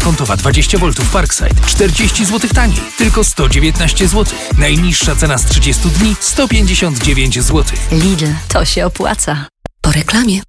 kątowa 20 V Parkside 40 zł taniej, tylko 119 zł. Najniższa cena z 30 dni 159 zł. Lidl, to się opłaca. Po reklamie.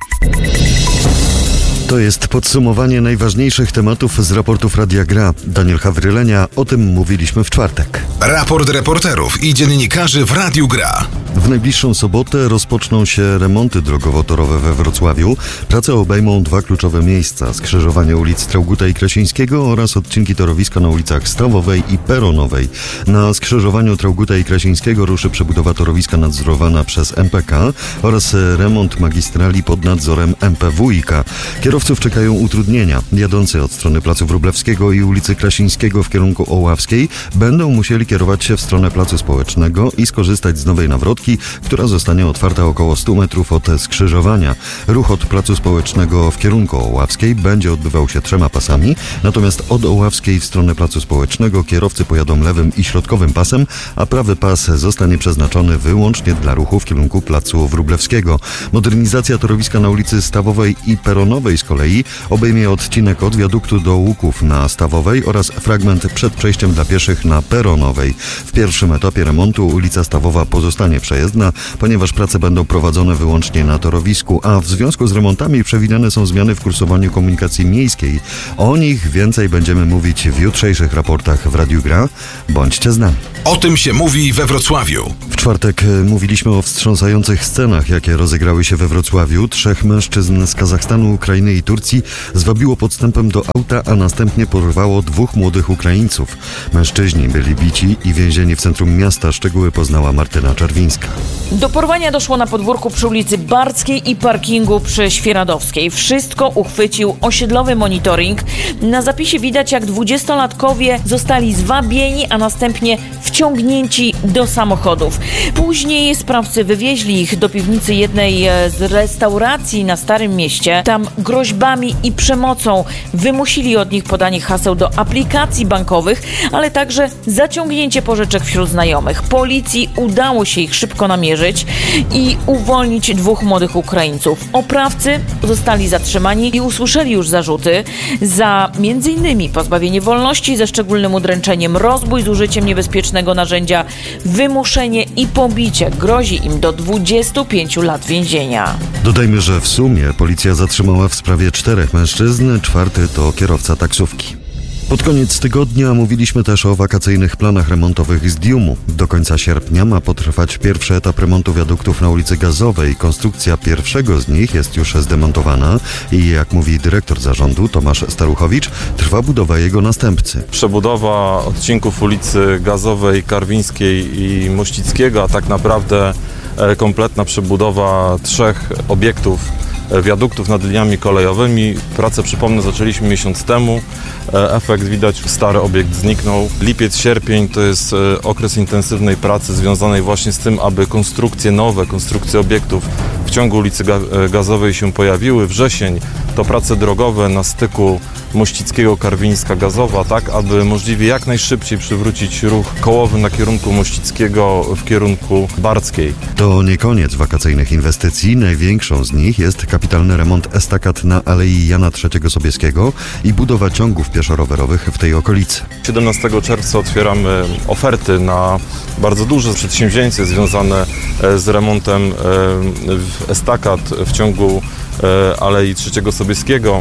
To jest podsumowanie najważniejszych tematów z raportów Radia Gra. Daniel Hawrylenia, o tym mówiliśmy w czwartek. Raport reporterów i dziennikarzy w Radiu Gra. W najbliższą sobotę rozpoczną się remonty drogowo-torowe we Wrocławiu. Prace obejmą dwa kluczowe miejsca: skrzyżowanie ulic Traugutta i Krasińskiego oraz odcinki torowiska na ulicach Stawowej i Peronowej. Na skrzyżowaniu Traugutta i Krasińskiego ruszy przebudowa torowiska nadzorowana przez MPK oraz remont magistrali pod nadzorem MPWiK. Kierowców czekają utrudnienia. Jadący od strony Placu Wróblewskiego i ulicy Krasińskiego w kierunku Oławskiej będą musieli kierować się w stronę Placu Społecznego i skorzystać z nowej nawrotki, która zostanie otwarta około 100 metrów od skrzyżowania. Ruch od Placu Społecznego w kierunku Oławskiej będzie odbywał się 3 pasami, natomiast od Oławskiej w stronę Placu Społecznego kierowcy pojadą lewym i środkowym pasem, a prawy pas zostanie przeznaczony wyłącznie dla ruchu w kierunku Placu Wróblewskiego. Modernizacja torowiska na ulicy Stawowej i Peronowej z kolei obejmie odcinek od wiaduktu do Łuków na Stawowej oraz fragment przed przejściem dla pieszych na Peronowej. W pierwszym etapie remontu ulica Stawowa pozostanie przejezdna, ponieważ prace będą prowadzone wyłącznie na torowisku, a w związku z remontami przewidziane są zmiany w kursowaniu komunikacji miejskiej. O nich więcej będziemy mówić w jutrzejszych raportach w Radiu Gra. Bądźcie z nami. O tym się mówi we Wrocławiu. W czwartek mówiliśmy o wstrząsających scenach, jakie rozegrały się we Wrocławiu. 3 mężczyzn z Kazachstanu, Ukrainy i Turcji zwabiło podstępem do auta, a następnie porwało 2 młodych Ukraińców. Mężczyźni byli bici i więzieni w centrum miasta. Szczegóły poznała Martyna Czerwińska. Do porwania doszło na podwórku przy ulicy Barckiej i parkingu przy Świeradowskiej. Wszystko uchwycił osiedlowy monitoring. Na zapisie widać, jak 20-latkowie zostali zwabieni, a następnie wciągnięci do samochodów. Później sprawcy wywieźli ich do piwnicy jednej z restauracji na Starym Mieście. Tam groźbami i przemocą wymusili od nich podanie haseł do aplikacji bankowych, ale także zaciągnięcie pożyczek wśród znajomych. Policji udało się ich szybko namierzyć i uwolnić 2 młodych Ukraińców. Oprawcy zostali zatrzymani i usłyszeli już zarzuty za m.in. pozbawienie wolności ze szczególnym udręczeniem, rozbój z użyciem niebezpiecznego narzędzia, wymuszenie i pobicie. Grozi im do 25 lat więzienia. Dodajmy, że w sumie policja zatrzymała w sprawie 4 mężczyzn, 4 to kierowca taksówki. Pod koniec tygodnia mówiliśmy też o wakacyjnych planach remontowych z Diumu. Do końca sierpnia ma potrwać pierwszy etap remontu wiaduktów na ulicy Gazowej. Konstrukcja pierwszego z nich jest już zdemontowana i, jak mówi dyrektor zarządu Tomasz Staruchowicz, trwa budowa jego następcy. Przebudowa odcinków ulicy Gazowej, Karwińskiej i Mościckiego, a tak naprawdę kompletna przebudowa 3 obiektów wiaduktów nad liniami kolejowymi. Pracę, przypomnę, zaczęliśmy miesiąc temu. Efekt widać, stary obiekt zniknął. Lipiec, sierpień to jest okres intensywnej pracy związanej właśnie z tym, aby nowe konstrukcje obiektów w ciągu ulicy Gazowej się pojawiły. Wrzesień to prace drogowe na styku Mościckiego, Karwińska, Gazowa, tak aby możliwie jak najszybciej przywrócić ruch kołowy na kierunku Mościckiego w kierunku Barckiej. To nie koniec wakacyjnych inwestycji. Największą z nich jest kapitalny remont estakad na Alei Jana III Sobieskiego i budowa ciągów pieszo-rowerowych w tej okolicy. 17 czerwca otwieramy oferty na bardzo duże przedsięwzięcie związane z remontem estakad w ciągu Alei III Sobieskiego.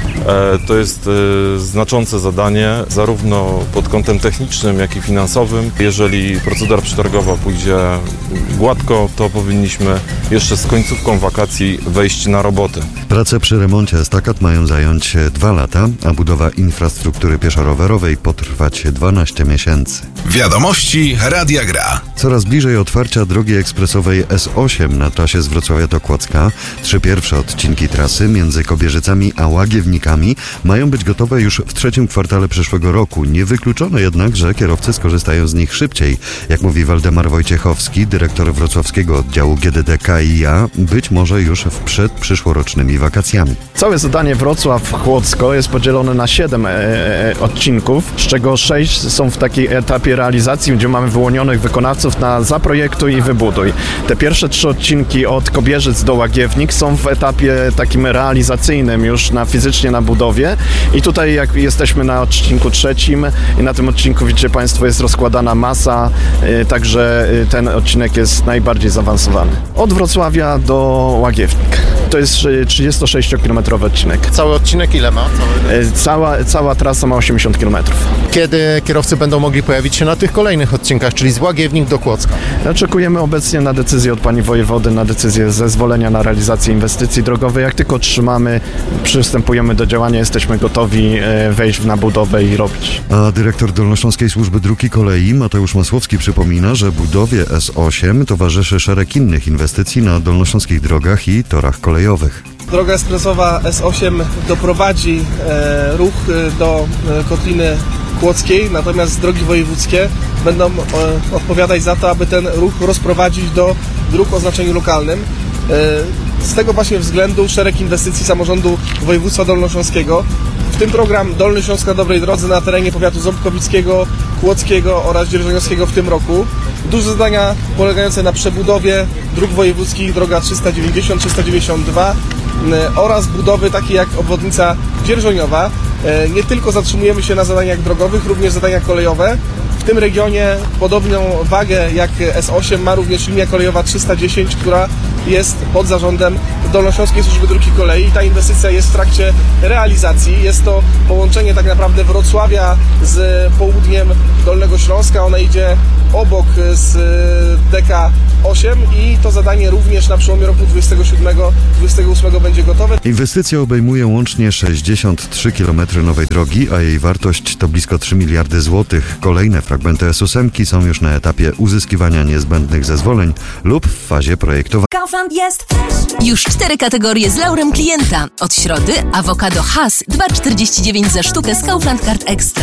To jest znaczące zadanie, zarówno pod kątem technicznym, jak i finansowym. Jeżeli procedura przetargowa pójdzie gładko, to powinniśmy jeszcze z końcówką wakacji wejść na roboty. Prace przy remoncie estakad mają zająć 2 lata, a budowa infrastruktury pieszo-rowerowej potrwać 12 miesięcy. Wiadomości Radia Gra. Coraz bliżej otwarcia drogi ekspresowej S8 na trasie z Wrocławia do Kłodzka. 3 pierwsze odcinki trasy między Kobierzycami a Łagiewnikami mają być gotowe już w 3. kwartale przyszłego roku. Niewykluczone jednak, że kierowcy skorzystają z nich szybciej. Jak mówi Waldemar Wojciechowski, dyrektor wrocławskiego oddziału GDD KIA, być może już przed przyszłorocznymi wakacjami. Całe zadanie Wrocław-Chłodzko jest podzielone na 7 odcinków, z czego 6 są w takiej etapie realizacji, gdzie mamy wyłonionych wykonawców na zaprojektuj i wybuduj. Te pierwsze 3 odcinki od Kobierzyc do Łagiewnik są w etapie takim realizacyjnym, operacyjnym już fizycznie na budowie i tutaj jak jesteśmy na odcinku 3 i na tym odcinku widzicie Państwo jest rozkładana masa, także ten odcinek jest najbardziej zaawansowany. Od Wrocławia do Łagiewnik. To jest 36-kilometrowy odcinek. Cały odcinek ile ma? Cała trasa ma 80 km. Kiedy kierowcy będą mogli pojawić się na tych kolejnych odcinkach, czyli z Łagiewnik do Kłodzka? Oczekujemy obecnie na decyzję od pani wojewody, na decyzję zezwolenia na realizację inwestycji drogowej. Jak tylko otrzymamy, przystępujemy do działania, jesteśmy gotowi wejść na budowę i robić. A dyrektor Dolnośląskiej Służby Dróg i Kolei Mateusz Masłowski przypomina, że budowie S8 towarzyszy szereg innych inwestycji na dolnośląskich drogach i torach kolejowych. Droga ekspresowa S8 doprowadzi ruch do Kotliny Kłodzkiej, natomiast drogi wojewódzkie będą odpowiadać za to, aby ten ruch rozprowadzić do dróg o znaczeniu lokalnym. Z tego właśnie względu szereg inwestycji samorządu województwa dolnośląskiego, w tym program Dolny Śląsk na dobrej drodze na terenie powiatu ząbkowickiego, kłodzkiego oraz dzierżoniowskiego w tym roku. Duże zadania polegające na przebudowie dróg wojewódzkich, droga 390, 392 oraz budowy takie jak obwodnica Dzierżoniowa. Nie tylko zatrzymujemy się na zadaniach drogowych, również zadania kolejowe. W tym regionie podobną wagę jak S8 ma również linia kolejowa 310, która jest pod zarządem Dolnośląskiej Służby Dróg i Kolei. Ta inwestycja jest w trakcie realizacji. Jest to połączenie tak naprawdę Wrocławia z południem Dolnego Śląska. Ona idzie obok z DK8 i to zadanie również na przełomie roku 27-28 będzie gotowe. Inwestycja obejmuje łącznie 63 km nowej drogi, a jej wartość to blisko 3 miliardy złotych. Kolejne fragmenty S8 są już na etapie uzyskiwania niezbędnych zezwoleń lub w fazie projektowania. Kaufland jest już 4 kategorie z laurem klienta. Od środy awokado Hass 2,49 za sztukę z Kaufland Card Extra.